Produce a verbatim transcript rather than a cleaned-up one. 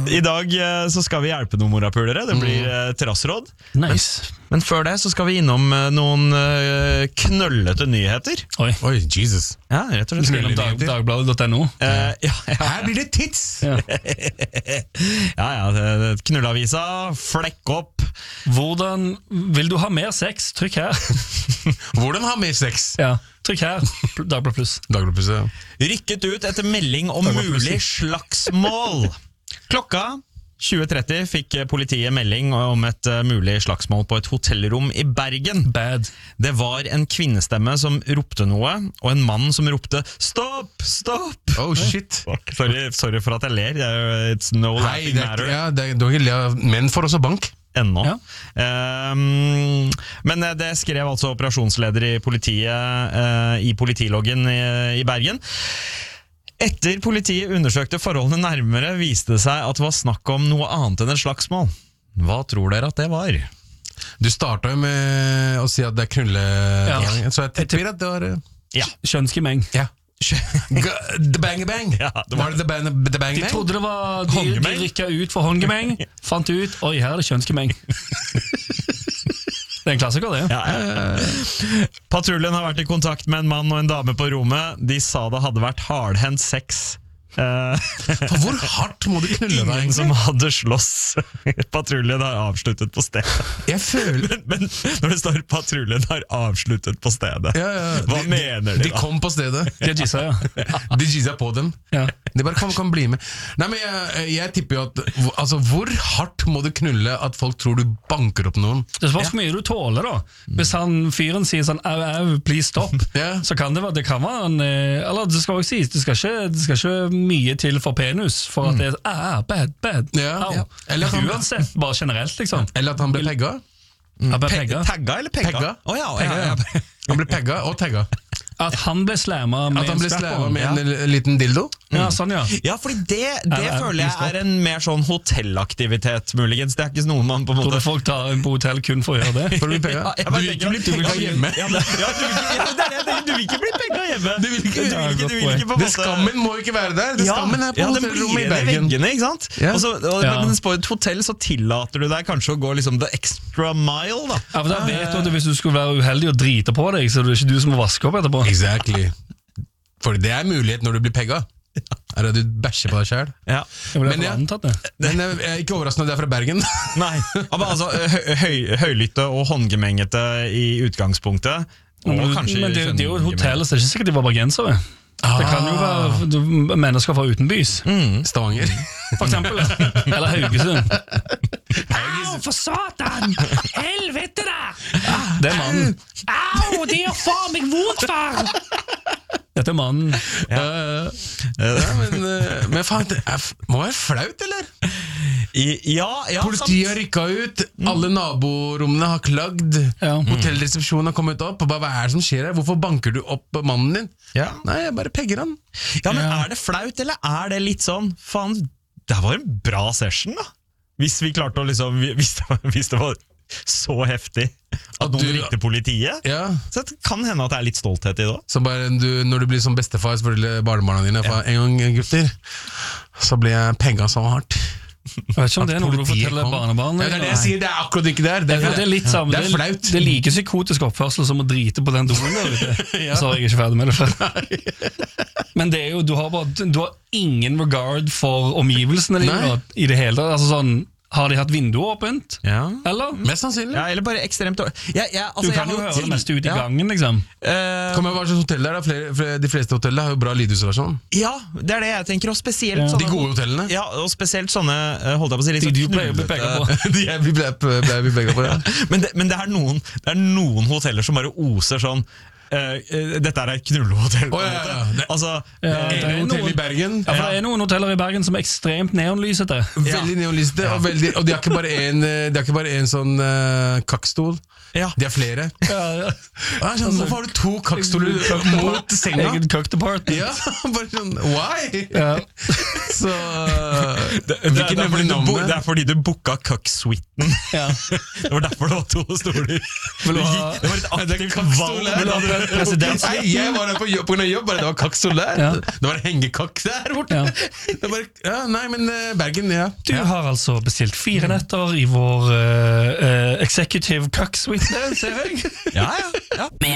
I dag så skal vi hjelpe noen morapulere. Det blir uh, terrassråd. Nice. Men, men før det så skal vi innom uh, noen uh, knøllete nyheter. Oi, Oi, Jesus. Ja, rett og slett. Innom dag, dagbladet punktum no. Uh, ja, ja. Her blir det tits! Ja. ja, ja, knullavisa, flekk opp. Hvordan vil du ha mer sex? Trykk her. Hvordan ha mer sex? Ja, trykk her. Dagbladet Pluss. Dagbladet Pluss, ja. Rykket ut etter melding om mulig slagsmål. Klokka tjue tretti fikk politiet melding om et uh, mulig slagsmål på et hotellrom i Bergen. Bad. Det var en kvinnestemme som ropte noe, og en mann som ropte «Stopp! Stopp!» Oh, shit. Sorry, sorry for at jeg ler. It's no Hei, laughing det er, matter. ja, det er, du har ikke le av menn for også bank. Ennå. Ja. Um, men det skrev altså operasjonsleder i politiet uh, i politiloggen i, i Bergen. Etter politiet undersøkte forholdene nærmere, viste det seg at det var snakk om noe annet enn et slagsmål. Hva tror dere at det var? Du startet jo med å si at det er knulle... Ja. Så jeg tipper at det var... Ja. Kjønnskimeng. Ja. The bang bang. Ja, det var- var det the bang the bang De bang? trodde det var De, de Håndgemeng. rykket ut for håndgemeng. Fant ut, oi, her er det kjønnskimeng. Det er en klassiker, det. Ja, ja, ja. Patruljen har vært i kontakt med en mann og en dame på rommet. De sa det hadde vært hardhendt sex. Eh, For hvor hardt må du knulle deg Ingen som egentlig? hadde slåss. Patruljen har avsluttet på stedet. Jeg føler... Men, men når det står patruljen har avsluttet på stedet, Ja, ja. hva de, mener de De da? kom på stedet. De har gissa, ja. De gisa på dem. Ja. De bare kan, kan bli med. Nei, men jeg, jeg tipper jo at altså, hvor hardt må du knulle at folk tror du banker opp noen? Det spørs hvor mye du tåler, da. Hvis han fyren sier sånn au, au, please stop, Ja. så kan det være det kan være en eh, Eller det skal også sies, det skal ikke, det skal ikke mye til for penis for at det er ah, bad, bad, Ja. au. Ja. Eller at han- Uansett, bare generelt, liksom. Eller at han ble pegga? Ja, bare Pe pegga. tagga eller pegga? Pegga. Å ja, Pegga, ja, ja. Han ble pegga og tagga. At han ble slamma med At han ble en slæva strap-on. med en l- liten dildo? Ja, sånn, ja. Ja, fordi det, det Er det- føler jeg er en mer sånn hotellaktivitet, muligens. Det er ikke noe man på en Tror måte du folk tar inn på hotell kun for å gjøre det? For å bli pegga? Ja, jeg Du bare vil ikke tenker bli at- pegga hjemme? Ja, det, ja, du, vil ikke, ja, det er det jeg tenker. Du vil ikke bli pegga hjemme. Du vil ikke- du vil ikke, du vil ikke på en Det måte Skammen må jo ikke være der. Det ja, Skammen er på ja, den hotellrommet blir i igjen i Bergen. veggene, ikke sant? Ja. Og så, og, Ja. Men på et hotell så tillater du deg kanskje å gå liksom the extra mile, da. Ja, for da vet du at hvis du skulle være uheldig og drite på deg, så er det ikke du som må vaske opp etterpå. Exactly. For det er mulighet når du blir pegga. Er det du bæsjer på deg selv? Ja. Jeg ble Men ja. antatt det. Men jeg er ikke overraskende at det er fra Bergen. Nei, ja, men altså hø høy, høylytte og håndgemengete i utgangspunktet. Og Men, kanskje men det, det er jo et kjønngemengete. hotell, så det er ikke sikkert de var bergensere. Det kan jo være du- mennesker fra utenbys, Stavanger. for eksempel. Eller Haugesund. Au, for satan! Helvete da! Det er mannen. Au, det gjør faen meg vondt, far! Dette er mannen. Ja, ja, men, eh, men faen, det er, må være flaut, eller? I, ja, ja, Politiet har rykka ut, alle naborommene har klagd, Ja. hotellresepsjonen har kommet opp. Og bare, hva er det som skjer her? Hvorfor banker du opp mannen din? Ja. Nei, jeg bare pegger han. Ja, men er det flaut, eller er det litt sånn faen, det var en bra session, da. Hvis vi klarte å liksom Hvis det var, hvis det var så heftig at At noen du- ringte politiet. Ja, Så det kan hende at det er litt stolthet i det òg. så bare du, når du blir som bestefar, så forteller barnebarna dine for en gang, gutter, så blir jeg pegga så hardt. Jeg vet ikke om det er noe du Politiet forteller kom. barnebarn. Ja, det er det jeg sier, det er akkurat ikke der. Det Ja, det er litt samme. Det er flaut. Det er like psykotisk oppførsel som å drite på den doen der ute. Så er jeg ikke ferdig med det før. Men det er jo, du har, bare, du har ingen regard for omgivelsene dine Nei. da, i det hele tatt. Altså sånn, har de hatt vinduet åpent? Ja. Eller? Mest sannsynlig. Ja, eller bare ekstremt dårlig. Jeg, jeg, altså, Du jeg kan har jo jo høre til- det meste ute i ja. gangen, liksom. Eh, Kommer hva slags hotell det er da? Flere, flere, de fleste hoteller har jo bra lydisolasjon. ja, det er det jeg tenker, og spesielt Ja. sånne De gode hotellene. Ja, og spesielt sånne, eh, holdt jeg på å si, litt De sånn du pleier å bli knullete- pegget på. De er, vi ble, ble vi pegga på, ja. Men, det, men det, er noen, det er noen hoteller som bare oser sånn eh, eh, dette er et knullehotell. på Å, en ja, måte. ja. Det- Altså, Ja, eh, det er En hotell noen- i Bergen. Ja, for det er noen hoteller i Bergen som er ekstremt neonlysete. Veldig neonliste, og, veldig, og de har ikke bare en, de har ikke bare en sånn uh, kakkstol. ja. De har flere. Ja, ja. Ah, sånn, hvorfor har du to kakkstoler mot senga? Egen cock department. Ja, bare sånn, why? Ja. Så Det, det, Hvilken det, er fordi du, bo- navnet? det er fordi du booka cuck-suiten. Ja. Det var derfor det var to stoler. Vil du Det ha- gikk- det var et aktivt kakkstol valg. her. Vil du ha president. Nei, jeg var der på jobb, på grunn av jobb, bare det var kakksol der. Ja. Det var en hengekakk der borte. Ja. Det var, ja, nei, men uh, Bergen, ja. Du har altså bestilt fire netter i vår uh, uh, executive cuck suite, ser jeg. Ja, ja, ja. Med